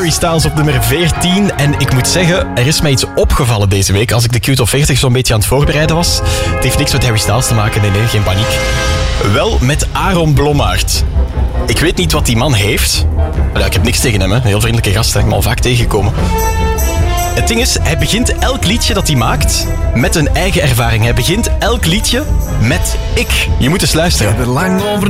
Harry Styles op nummer 14. En ik moet zeggen, er is mij iets opgevallen deze week als ik de Q-top 40 zo'n beetje aan het voorbereiden was. Het heeft niks met Harry Styles te maken, nee, geen paniek. Wel met Aaron Blommaert. Ik weet niet wat die man heeft. Ik heb niks tegen hem, hè. Een heel vriendelijke gast, hè. Ik ben al vaak tegengekomen. Het ding is, hij begint elk liedje dat hij maakt met een eigen ervaring. Hij begint elk liedje met ik. Je moet eens luisteren. Ik heb er lang over